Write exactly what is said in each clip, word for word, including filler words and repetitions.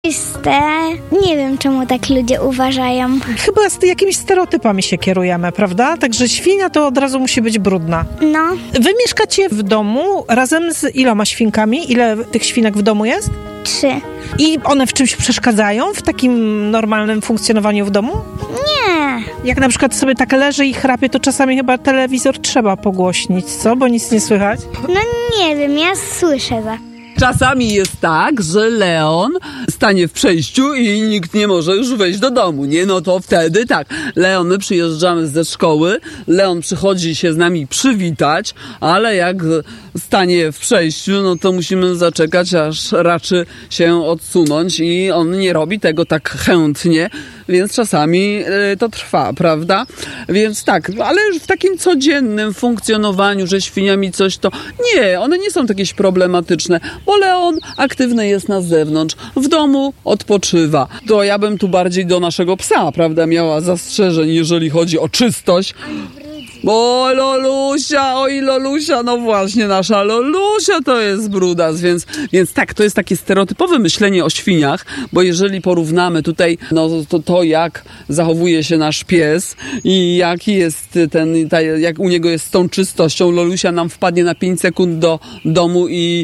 Czyste. Nie wiem, czemu tak ludzie uważają. Chyba z jakimiś stereotypami się kierujemy, prawda? Także świnia to od razu musi być brudna. No. Wy mieszkacie w domu razem z iloma świnkami? Ile tych świnek w domu jest? Trzy. I one w czymś przeszkadzają w takim normalnym funkcjonowaniu w domu? Nie. Jak na przykład sobie tak leży i chrapie, to czasami chyba telewizor trzeba pogłośnić, co? Bo nic nie słychać. No nie wiem, ja słyszę za. Czasami jest tak, że Leon stanie w przejściu i nikt nie może już wejść do domu, nie? No to wtedy tak. Leon, my przyjeżdżamy ze szkoły, Leon przychodzi się z nami przywitać, ale jak stanie w przejściu, no to musimy zaczekać, aż raczy się odsunąć i on nie robi tego tak chętnie, więc czasami to trwa, prawda? Więc tak, ale już w takim codziennym funkcjonowaniu, że świniami coś to... Nie, one nie są jakieś problematyczne, bo Leon aktywny jest na zewnątrz, w domu odpoczywa. To ja bym tu bardziej do naszego psa, prawda, miała zastrzeżeń, jeżeli chodzi o czystość. Bo Lolusia, oj Lolusia, no właśnie, nasza Lolusia to jest brudas, więc, więc tak, to jest takie stereotypowe myślenie o świniach, bo jeżeli porównamy tutaj, no to, to jak zachowuje się nasz pies i jaki jest ten, ta, jak u niego jest z tą czystością, Lolusia nam wpadnie na pięć sekund do domu i,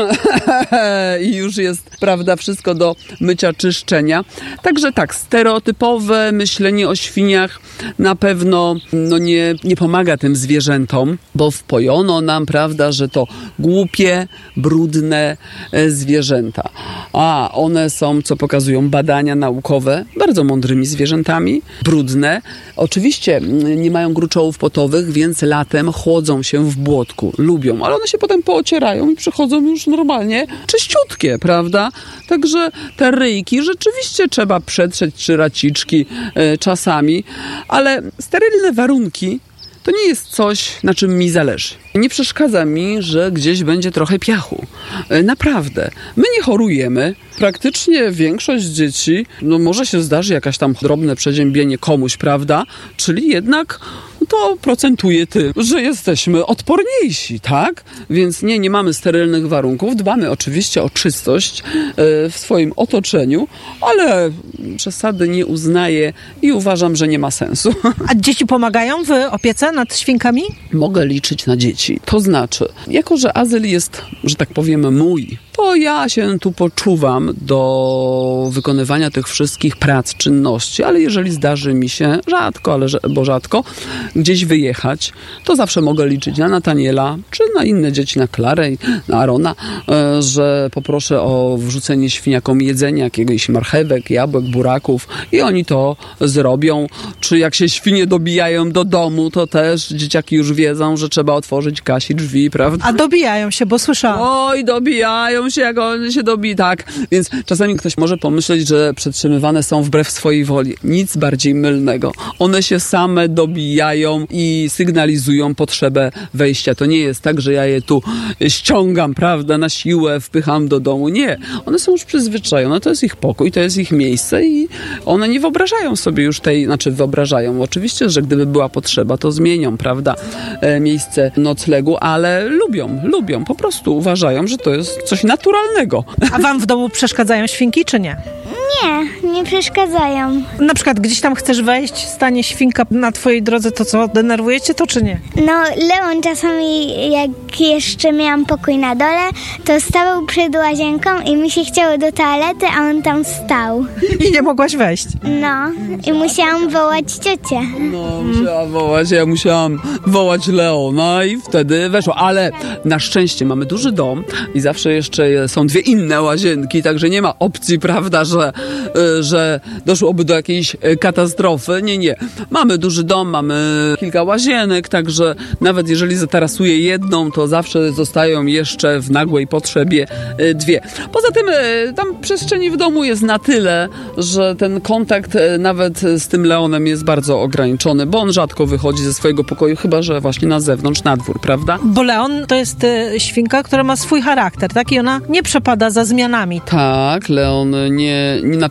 i już jest, prawda, wszystko do mycia, czyszczenia. Także tak, stereotypowe myślenie o świniach na pewno no nie, nie pomaga tym zwierzętom, bo wpojono nam, prawda, że to głupie, brudne zwierzęta. A one są, co pokazują badania naukowe, bardzo mądrymi zwierzętami, brudne. Oczywiście nie mają gruczołów potowych, więc latem chłodzą się w błotku. Lubią, ale one się potem poocierają i przychodzą już normalnie czyściutkie, prawda? Także te ryjki rzeczywiście trzeba przetrzeć, czy raciczki e, czasami, ale sterylne warunki to nie jest coś, na czym mi zależy. Nie przeszkadza mi, że gdzieś będzie trochę piachu. Naprawdę. My nie chorujemy. Praktycznie większość dzieci, no może się zdarzy jakaś tam drobne przeziębienie komuś, prawda? Czyli jednak to procentuje tym, że jesteśmy odporniejsi, tak? Więc nie, nie mamy sterylnych warunków. Dbamy oczywiście o czystość w swoim otoczeniu, ale przesady nie uznaję i uważam, że nie ma sensu. A dzieci pomagają w opiece nad świnkami? Mogę liczyć na dzieci. To znaczy, jako że azyl jest, że tak powiem, mój, to ja się tu poczuwam do wykonywania tych wszystkich prac, czynności, ale jeżeli zdarzy mi się, rzadko, ale bo rzadko, gdzieś wyjechać, to zawsze mogę liczyć na Nataniela, czy na inne dzieci, na Klarę, na Arona, że poproszę o wrzucenie świniakom jedzenia, jakiegoś marchewek, jabłek, buraków i oni to zrobią. Czy jak się świnie dobijają do domu, to też dzieciaki już wiedzą, że trzeba otworzyć Kasi drzwi, prawda? A dobijają się, bo słyszałam. Oj, dobijają się, jak one się dobi, tak. Więc czasami ktoś może pomyśleć, że przetrzymywane są wbrew swojej woli. Nic bardziej mylnego. One się same dobijają i sygnalizują potrzebę wejścia. To nie jest tak, że ja je tu ściągam, prawda, na siłę, wpycham do domu. Nie. One są już przyzwyczajone. To jest ich pokój, to jest ich miejsce i one nie wyobrażają sobie już tej, znaczy wyobrażają. Oczywiście, że gdyby była potrzeba, to zmienią, prawda, e, miejsce noclegu, ale lubią, lubią. Po prostu uważają, że to jest coś naturalnego. A wam w domu przeszkadzają świnki, czy nie? Nie, nie przeszkadzają. Na przykład gdzieś tam chcesz wejść, stanie świnka na twojej drodze, to co, denerwujecie to, czy nie? No, Leon czasami, jak jeszcze miałam pokój na dole, to stawał przed łazienką i mi się chciało do toalety, a on tam stał. I nie mogłaś wejść. No, i musiałam wołać ciocię. No, musiałam wołać, ja musiałam wołać Leona i wtedy weszło, ale na szczęście mamy duży dom i zawsze jeszcze są dwie inne łazienki, także nie ma opcji, prawda, że, że doszłoby do jakiejś katastrofy. Nie, nie. Mamy duży dom, mamy kilka łazienek, także nawet jeżeli zatarasuję jedną, to zawsze zostają jeszcze w nagłej potrzebie dwie. Poza tym tam przestrzeni w domu jest na tyle, że ten kontakt nawet z tym Leonem jest bardzo ograniczony, bo on rzadko wychodzi ze swojego pokoju, chyba że właśnie na zewnątrz, na dwór, prawda? Bo Leon to jest świnka, która ma swój charakter, tak? I ona nie przepada za zmianami. Tak, Leon nie, nie, na pewno nie na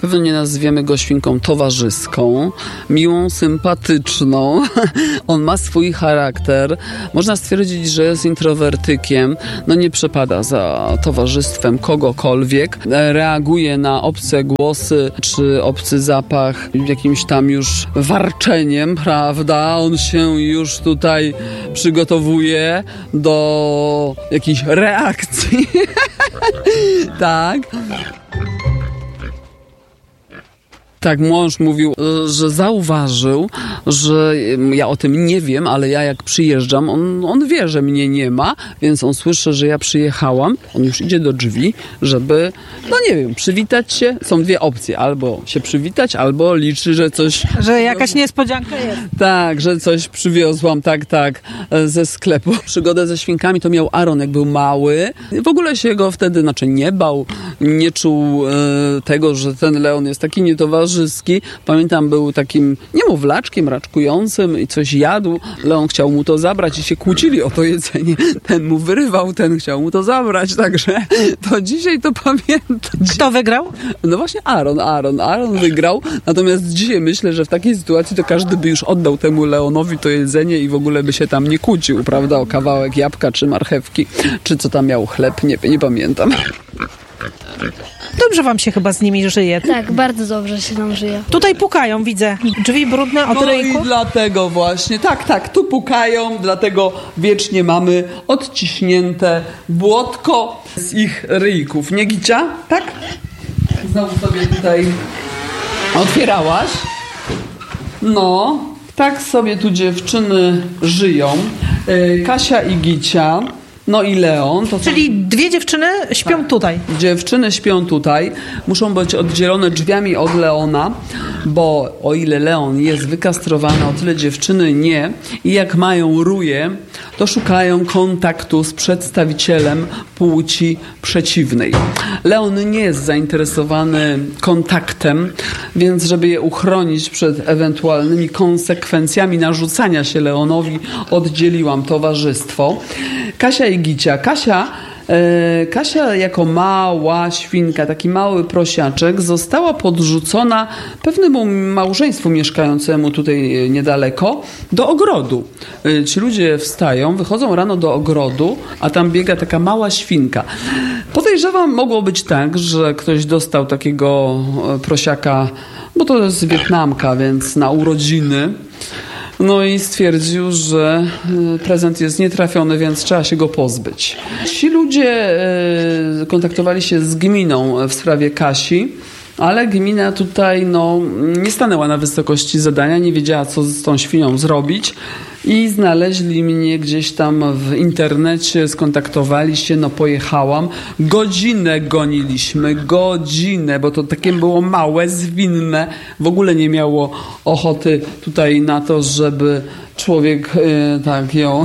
nazwiemy go świnką towarzyską, miłą, sympatyczną. On ma swój charakter. Można stwierdzić, że jest introwertykiem. No nie przepada za towarzystwem kogokolwiek. Reaguje na obce głosy czy obcy zapach jakimś tam już warczeniem, prawda? On się już tutaj przygotowuje do jakichś reakcji. Tak. Tak, mąż mówił, że zauważył, że ja o tym nie wiem, ale ja jak przyjeżdżam, on, on wie, że mnie nie ma, więc on słyszy, że ja przyjechałam. On już idzie do drzwi, żeby, no nie wiem, przywitać się. Są dwie opcje, albo się przywitać, albo liczy, że coś... Że jakaś niespodzianka jest. Tak, że coś przywiozłam, tak, tak, ze sklepu. Przygodę ze świnkami to miał Aaron, jak był mały. W ogóle się go wtedy, znaczy nie bał, nie czuł e, tego, że ten Leon jest taki nietowarzyski. Pamiętam, był takim niemowlaczkiem, raczkującym i coś jadł. Leon chciał mu to zabrać i się kłócili o to jedzenie. Ten mu wyrywał, ten chciał mu to zabrać, także to dzisiaj to pamiętam. Kto wygrał? No właśnie Aaron, Aaron, Aaron wygrał. Natomiast dzisiaj myślę, że w takiej sytuacji to każdy by już oddał temu Leonowi to jedzenie i w ogóle by się tam nie kłócił, prawda, o kawałek jabłka czy marchewki, czy co tam miał, chleb, nie, nie pamiętam. Dobrze wam się chyba z nimi żyje. Tak, bardzo dobrze się nam żyje. Tutaj pukają, widzę. Drzwi brudne od No ryjku. i dlatego właśnie, tak, tak, tu pukają, dlatego wiecznie mamy odciśnięte błotko z ich ryjków. Nie, Gicia? Tak? Znowu sobie tutaj otwierałaś. No, tak sobie tu dziewczyny żyją. Kasia i Gicia. No i Leon. To Czyli dwie dziewczyny śpią tak. tutaj. Dziewczyny śpią tutaj. Muszą być oddzielone drzwiami od Leona, bo o ile Leon jest wykastrowany, o tyle dziewczyny nie. I jak mają ruje, to szukają kontaktu z przedstawicielem płci przeciwnej. Leon nie jest zainteresowany kontaktem, więc żeby je uchronić przed ewentualnymi konsekwencjami narzucania się Leonowi, oddzieliłam towarzystwo. Kasia i Gicia. Kasia, e, Kasia jako mała świnka, taki mały prosiaczek, została podrzucona pewnemu małżeństwu mieszkającemu tutaj niedaleko do ogrodu. E, ci ludzie wstają, wychodzą rano do ogrodu, a tam biega taka mała świnka. Podejrzewam, mogło być tak, że ktoś dostał takiego prosiaka, bo to jest Wietnamka, więc na urodziny. No i stwierdził, że prezent jest nietrafiony, więc trzeba się go pozbyć. Ci ludzie kontaktowali się z gminą w sprawie Kasi, ale gmina tutaj no, nie stanęła na wysokości zadania, nie wiedziała, co z tą świnią zrobić. I znaleźli mnie gdzieś tam w internecie, skontaktowali się, no pojechałam. Godzinę goniliśmy, godzinę, bo to takie było małe, zwinne. W ogóle nie miało ochoty tutaj na to, żeby człowiek y, tak ją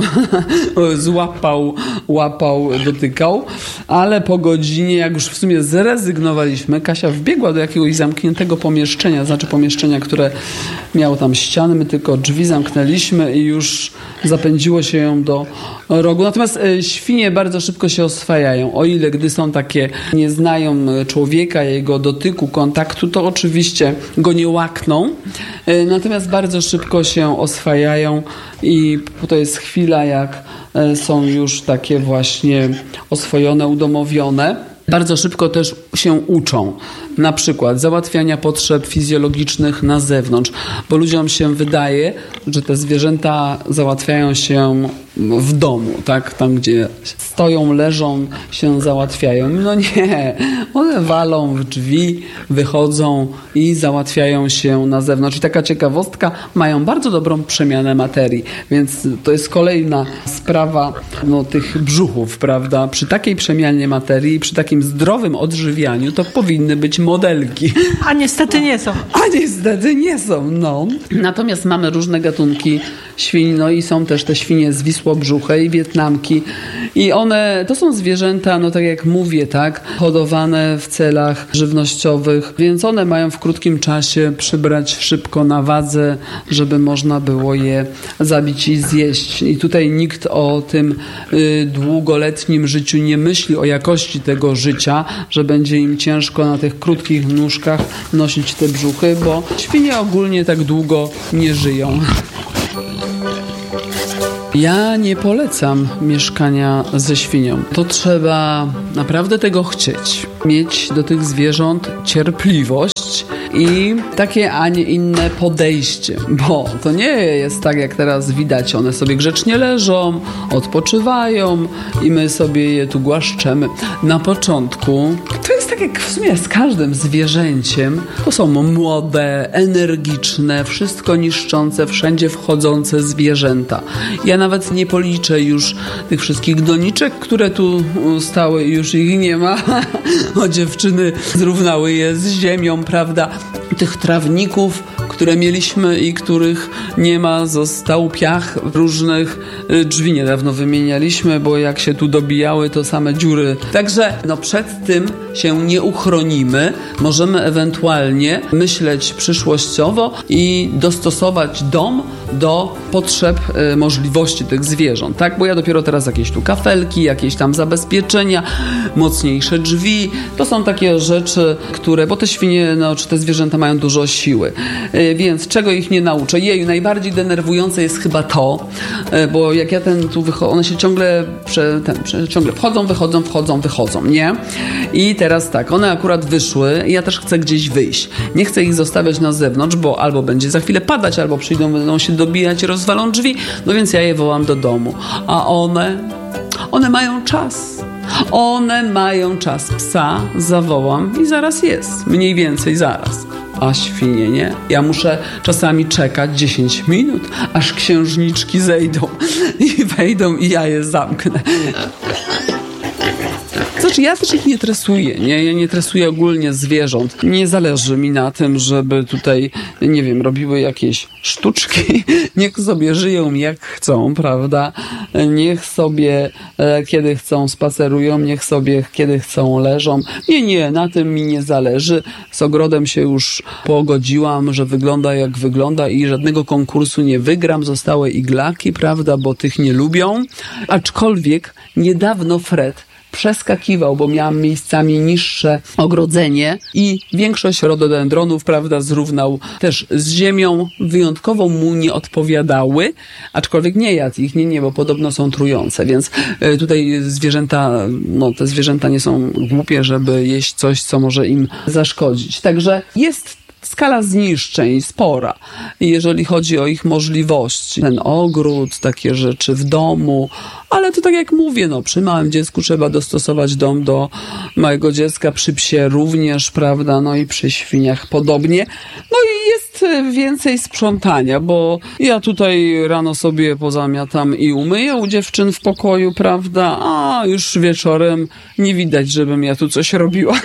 złapał, łapał, dotykał. Ale po godzinie, jak już w sumie zrezygnowaliśmy, Kasia wbiegła do jakiegoś zamkniętego pomieszczenia, znaczy pomieszczenia, które miało tam ściany, my tylko drzwi zamknęliśmy i już zapędziło się ją do rogu. Natomiast świnie bardzo szybko się oswajają. O ile gdy są takie, nie znają człowieka, jego dotyku, kontaktu, to oczywiście go nie łakną. Natomiast bardzo szybko się oswajają i to jest chwila, jak są już takie właśnie oswojone, udomowione. Bardzo szybko też się uczą. Na przykład załatwiania potrzeb fizjologicznych na zewnątrz, bo ludziom się wydaje, że te zwierzęta załatwiają się w domu, tak? Tam, gdzie stoją, leżą, się załatwiają. No nie, one walą w drzwi, wychodzą i załatwiają się na zewnątrz. I taka ciekawostka, mają bardzo dobrą przemianę materii, więc to jest kolejna sprawa no, tych brzuchów, prawda? Przy takiej przemianie materii, przy takim zdrowym odżywianiu, to powinny być modelki. A niestety nie są. A niestety nie są, no. Natomiast mamy różne gatunki świń, no i są też te świnie zwisłobrzuche i wietnamki. I one, to są zwierzęta, no tak jak mówię, tak, hodowane w celach żywnościowych, więc one mają w krótkim czasie przybrać szybko na wadze, żeby można było je zabić i zjeść. I tutaj nikt o tym y, długoletnim życiu nie myśli, o jakości tego życia, że będzie będzie im ciężko na tych krótkich nóżkach nosić te brzuchy, bo świnie ogólnie tak długo nie żyją. Ja nie polecam mieszkania ze świnią. To trzeba naprawdę tego chcieć. Mieć do tych zwierząt cierpliwość i takie, a nie inne podejście. Bo to nie jest tak, jak teraz widać. One sobie grzecznie leżą, odpoczywają i my sobie je tu głaszczemy. Na początku to jest tak jak w sumie z każdym zwierzęciem. To są młode, energiczne, wszystko niszczące, wszędzie wchodzące zwierzęta. Ja nawet nie policzę już tych wszystkich doniczek, które tu stały i już ich nie ma. O, dziewczyny zrównały je z ziemią, prawda? Tych trawników, które mieliśmy i których nie ma, został piach różnych. Drzwi niedawno wymienialiśmy, bo jak się tu dobijały, to same dziury. Także no przed tym się nie uchronimy. Możemy ewentualnie myśleć przyszłościowo i dostosować dom do potrzeb, y, możliwości tych zwierząt, tak? Bo ja dopiero teraz jakieś tu kafelki, jakieś tam zabezpieczenia, mocniejsze drzwi. To są takie rzeczy, które, bo te świnie, no, czy te zwierzęta mają dużo siły. Y, więc czego ich nie nauczę? Jeju, najbardziej denerwujące jest chyba to, y, bo jak ja ten tu wychodzę, one się ciągle, prze, ten, prze, ciągle wchodzą, wychodzą, wchodzą, wychodzą, nie? I teraz tak, one akurat wyszły i ja też chcę gdzieś wyjść. Nie chcę ich zostawiać na zewnątrz, bo albo będzie za chwilę padać, albo przyjdą, będą się dobijać, rozwalą drzwi, no więc ja je wołam do domu. A one, one mają czas. One mają czas. Psa zawołam i zaraz jest. Mniej więcej zaraz. A świnie nie. Ja muszę czasami czekać dziesięć minut, aż księżniczki zejdą i wejdą i ja je zamknę. Znaczy, ja też ich nie tresuję, nie? Ja nie tresuję ogólnie zwierząt. Nie zależy mi na tym, żeby tutaj, nie wiem, robiły jakieś sztuczki. Niech sobie żyją jak chcą, prawda? Niech sobie e, kiedy chcą spacerują, niech sobie kiedy chcą leżą. Nie, nie, na tym mi nie zależy. Z ogrodem się już pogodziłam, że wygląda jak wygląda i żadnego konkursu nie wygram. Zostały iglaki, prawda, bo tych nie lubią. Aczkolwiek niedawno Fred przeskakiwał, bo miałam miejscami niższe ogrodzenie i większość rododendronów, prawda, zrównał też z ziemią. Wyjątkowo mu nie odpowiadały, aczkolwiek nie jadł ich, nie, nie, bo podobno są trujące, więc tutaj zwierzęta, no te zwierzęta nie są głupie, żeby jeść coś, co może im zaszkodzić. Także jest skala zniszczeń spora, jeżeli chodzi o ich możliwości. Ten ogród, takie rzeczy w domu, ale to tak jak mówię, no przy małym dziecku trzeba dostosować dom do małego dziecka, przy psie również, prawda, no i przy świniach podobnie. No i jest więcej sprzątania, bo ja tutaj rano sobie pozamiatam i umyję u dziewczyn w pokoju, prawda, a już wieczorem nie widać, żebym ja tu coś robiła.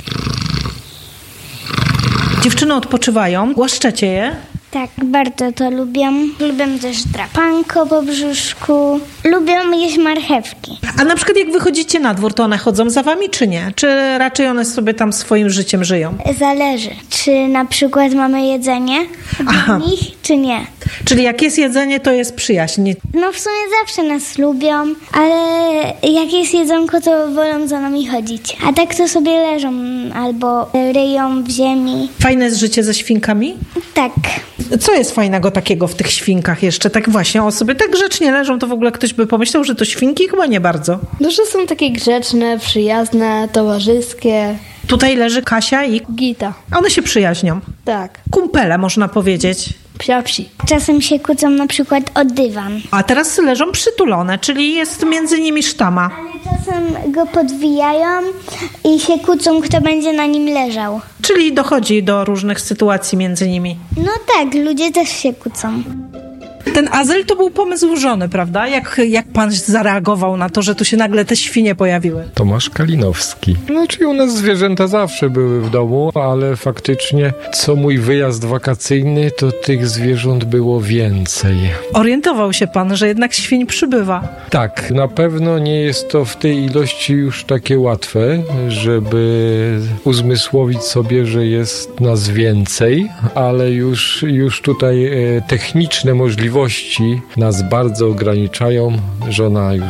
Dziewczyny odpoczywają, głaszczecie je? Tak, bardzo to lubię. Lubię też drapanko po brzuszku. Lubię jeść marchewki. A na przykład jak wychodzicie na dwór, to one chodzą za wami, czy nie? Czy raczej one sobie tam swoim życiem żyją? Zależy. Czy na przykład mamy jedzenie dla nich, czy nie. Czyli jak jest jedzenie, to jest przyjaźń. No w sumie zawsze nas lubią, ale jak jest jedzonko, to wolą za nami chodzić. A tak to sobie leżą albo ryją w ziemi. Fajne jest życie ze świnkami? Tak. Co jest fajnego takiego w tych świnkach jeszcze? Tak właśnie, o sobie tak grzecznie leżą, to w ogóle ktoś by pomyślał, że to świnki? Chyba nie bardzo. No, że są takie grzeczne, przyjazne, towarzyskie. Tutaj leży Kasia i Gita. one się przyjaźnią. Tak. Kumpele, można powiedzieć. Psia psi. Czasem się kłócą na przykład o dywan. A teraz leżą przytulone, czyli jest między nimi sztama. Ale czasem go podwijają i się kłócą, kto będzie na nim leżał. Czyli dochodzi do różnych sytuacji między nimi. No tak, ludzie też się kłócą. Ten azyl to był pomysł żony, prawda? Jak, jak pan zareagował na to, że tu się nagle te świnie pojawiły? Tomasz Kalinowski. Znaczy u nas zwierzęta zawsze były w domu, ale faktycznie co mój wyjazd wakacyjny, to tych zwierząt było więcej. Orientował się pan, że jednak świń przybywa. Tak, na pewno nie jest to w tej ilości już takie łatwe, żeby uzmysłowić sobie, że jest nas więcej, ale już, już tutaj e, techniczne możliwości nas bardzo ograniczają. Żona już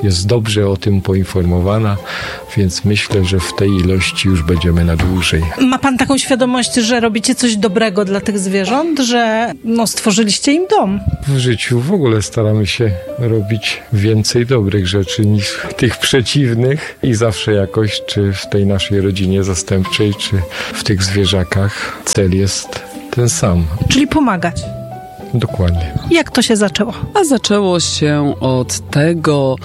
jest dobrze o tym poinformowana, więc myślę, że w tej ilości już będziemy na dłużej. Ma pan taką świadomość, że robicie coś dobrego dla tych zwierząt, że no, stworzyliście im dom? W życiu w ogóle staramy się robić więcej dobrych rzeczy niż tych przeciwnych i zawsze jakoś, czy w tej naszej rodzinie zastępczej, czy w tych zwierzakach cel jest ten sam. Czyli pomagać. Dokładnie. Jak to się zaczęło? A zaczęło się od tego,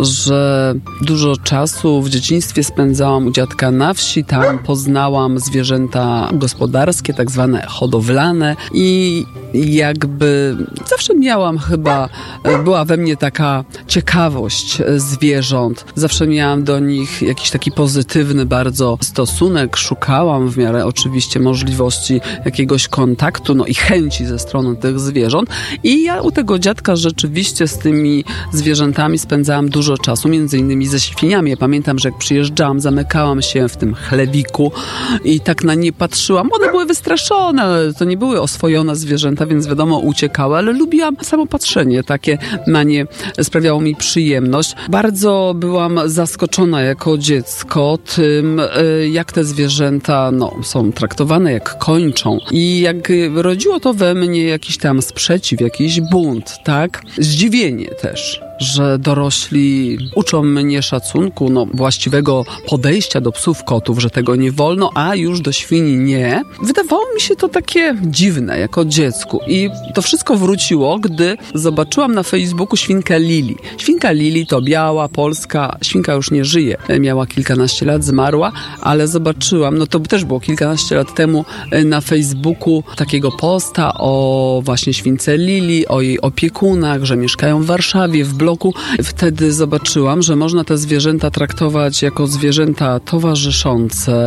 że dużo czasu w dzieciństwie spędzałam u dziadka na wsi. Tam poznałam zwierzęta gospodarskie, tak zwane hodowlane i jakby zawsze miałam chyba, była we mnie taka ciekawość zwierząt. Zawsze miałam do nich jakiś taki pozytywny bardzo stosunek. Szukałam w miarę oczywiście możliwości jakiegoś kontaktu, no i chęci ze strony tych zwierząt. I ja u tego dziadka rzeczywiście z tymi zwierzętami spędzałam dużo czasu, między innymi ze świniami. Ja pamiętam, że jak przyjeżdżałam, zamykałam się w tym chlebiku i tak na nie patrzyłam. One były wystraszone, to nie były oswojone zwierzęta, więc wiadomo, uciekały, ale lubiłam samo patrzenie takie na nie, sprawiało mi przyjemność. Bardzo byłam zaskoczona jako dziecko tym, jak te zwierzęta no, są traktowane, jak kończą. I jak rodziło to we mnie jakiś tam sprzeciw, jakiś bunt, tak? Zdziwienie też, że dorośli uczą mnie szacunku, no właściwego podejścia do psów, kotów, że tego nie wolno, a już do świni nie. Wydawało mi się to takie dziwne jako dziecku i to wszystko wróciło, gdy zobaczyłam na Facebooku świnkę Lili. Świnka Lili to biała, polska, świnka już nie żyje. Miała kilkanaście lat, zmarła, ale zobaczyłam, no to też było kilkanaście lat temu na Facebooku takiego posta o właśnie śwince Lili, o jej opiekunach, że mieszkają w Warszawie, w bloku. Wtedy zobaczyłam, że można te zwierzęta traktować jako zwierzęta towarzyszące,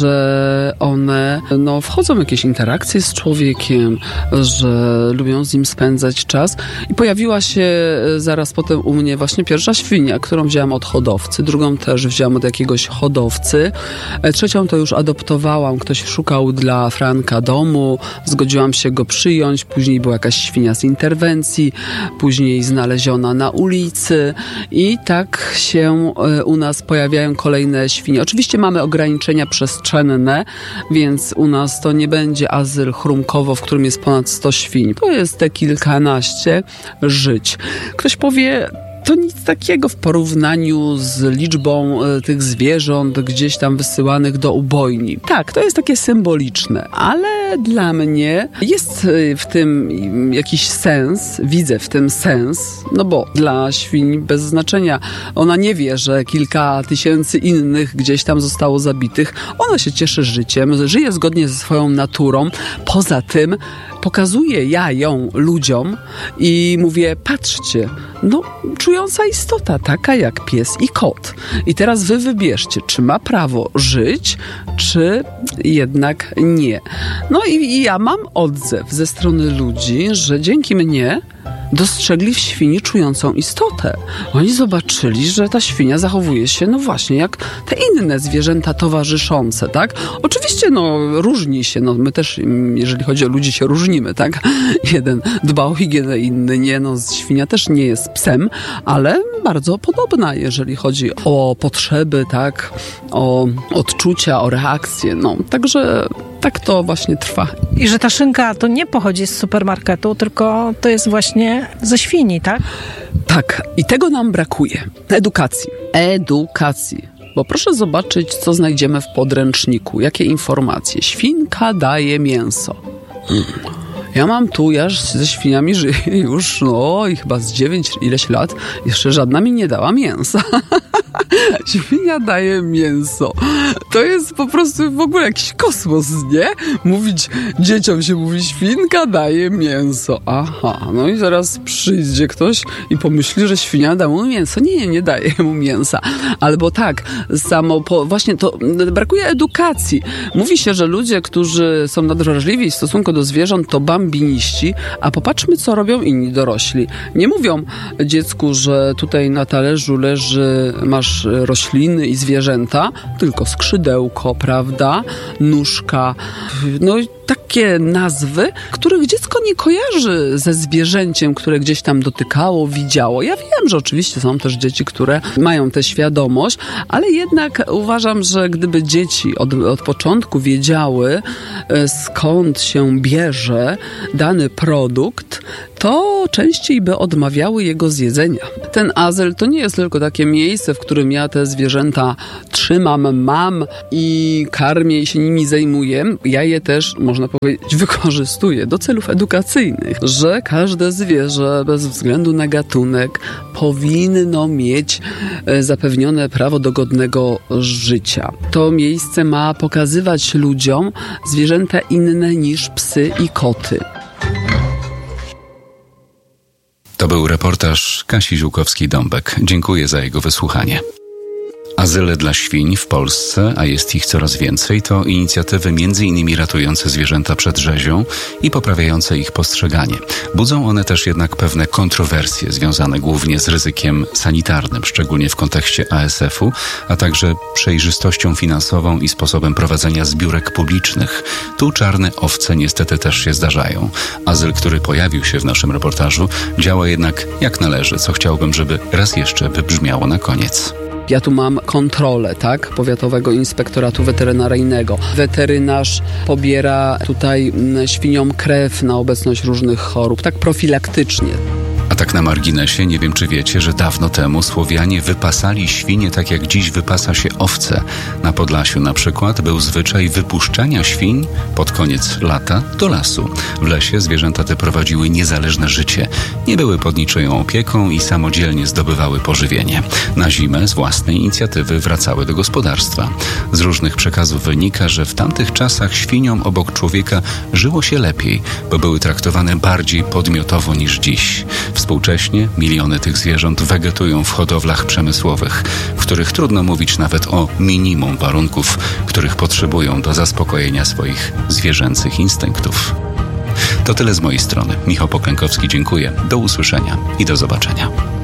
że one no, wchodzą w jakieś interakcje z człowiekiem, że lubią z nim spędzać czas. I pojawiła się zaraz potem u mnie właśnie pierwsza świnia, którą wzięłam od hodowcy, drugą też wzięłam od jakiegoś hodowcy, trzecią to już adoptowałam. Ktoś szukał dla Franka domu, zgodziłam się go przyjąć, później była jakaś świnia z interwencji, później znaleziona na ulicy i tak się u nas pojawiają kolejne świnie. Oczywiście mamy ograniczenia przestrzenne, więc u nas to nie będzie azyl Chrumkowo, w którym jest ponad sto świń. To jest te kilkanaście żyć. Ktoś powie, to nic takiego w porównaniu z liczbą y, tych zwierząt gdzieś tam wysyłanych do ubojni. Tak, to jest takie symboliczne, ale dla mnie jest y, w tym jakiś sens, widzę w tym sens, no bo dla świń bez znaczenia. Ona nie wie, że kilka tysięcy innych gdzieś tam zostało zabitych. Ona się cieszy życiem, żyje zgodnie ze swoją naturą. Poza tym pokazuję ja ją ludziom i mówię, patrzcie, no czująca istota, taka jak pies i kot. I teraz wy wybierzcie, czy ma prawo żyć, czy jednak nie. No i, i ja mam odzew ze strony ludzi, że dzięki mnie dostrzegli w świni czującą istotę. Oni zobaczyli, że ta świnia zachowuje się, no właśnie, jak te inne zwierzęta towarzyszące, tak? Oczywiście, no, różni się, no, my też, jeżeli chodzi o ludzi, się różnimy, tak? Jeden dba o higienę, inny nie, no, świnia też nie jest psem, ale bardzo podobna, jeżeli chodzi o potrzeby, tak? O odczucia, o reakcje, no, także tak to właśnie trwa. I że ta szynka to nie pochodzi z supermarketu, tylko to jest właśnie ze świni, tak? Tak. I tego nam brakuje. Edukacji. Edukacji. Bo proszę zobaczyć, co znajdziemy w podręczniku. Jakie informacje. Świnka daje mięso. Hmm. Ja mam tu, ja ze świniami żyję już, no i chyba z dziewięć ileś lat. Jeszcze żadna mi nie dała mięsa. Świnia daje mięso. To jest po prostu w ogóle jakiś kosmos, nie? Mówić, dzieciom się mówi, świnka daje mięso. Aha, no i zaraz przyjdzie ktoś i pomyśli, że świnia da mu mięso. Nie, nie daje mu mięsa. Albo tak, samo po, właśnie to brakuje edukacji. Mówi się, że ludzie, którzy są nadwrażliwi w stosunku do zwierząt, to bambiniści, a popatrzmy, co robią inni dorośli. Nie mówią dziecku, że tutaj na talerzu leży, masz rośliny i zwierzęta, tylko skrzydełko, prawda? Nóżka. No i takie nazwy, których dziecko nie kojarzy ze zwierzęciem, które gdzieś tam dotykało, widziało. Ja wiem, że oczywiście są też dzieci, które mają tę świadomość, ale jednak uważam, że gdyby dzieci od, od początku wiedziały, skąd się bierze dany produkt, to częściej by odmawiały jego zjedzenia. Ten azyl to nie jest tylko takie miejsce, w którym ja te zwierzęta trzymam, mam i karmię i się nimi zajmuję. Ja je też, można powiedzieć, wykorzystuję do celów edukacyjnych, że każde zwierzę bez względu na gatunek powinno mieć zapewnione prawo do godnego życia. To miejsce ma pokazywać ludziom zwierzęta inne niż psy i koty. To był reportaż Kasi Ziółkowskiej-Dąbek. Dziękuję za jego wysłuchanie. Azyle dla świń w Polsce, a jest ich coraz więcej, to inicjatywy między innymi ratujące zwierzęta przed rzezią i poprawiające ich postrzeganie. Budzą one też jednak pewne kontrowersje związane głównie z ryzykiem sanitarnym, szczególnie w kontekście A S F-u, a także przejrzystością finansową i sposobem prowadzenia zbiórek publicznych. Tu czarne owce niestety też się zdarzają. Azyl, który pojawił się w naszym reportażu, działa jednak jak należy, co chciałbym, żeby raz jeszcze wybrzmiało na koniec. Ja tu mam kontrolę, tak? Powiatowego Inspektoratu Weterynaryjnego. Weterynarz pobiera tutaj świniom krew na obecność różnych chorób, tak profilaktycznie. A tak na marginesie, nie wiem czy wiecie, że dawno temu Słowianie wypasali świnie tak jak dziś wypasa się owce. Na Podlasiu na przykład był zwyczaj wypuszczania świń pod koniec lata do lasu. W lesie zwierzęta te prowadziły niezależne życie. Nie były pod niczyją opieką i samodzielnie zdobywały pożywienie. Na zimę z własnej inicjatywy wracały do gospodarstwa. Z różnych przekazów wynika, że w tamtych czasach świniom obok człowieka żyło się lepiej, bo były traktowane bardziej podmiotowo niż dziś. Współcześnie miliony tych zwierząt wegetują w hodowlach przemysłowych, w których trudno mówić nawet o minimum warunków, których potrzebują do zaspokojenia swoich zwierzęcych instynktów. To tyle z mojej strony. Michał Poklękowski, dziękuję. Do usłyszenia i do zobaczenia.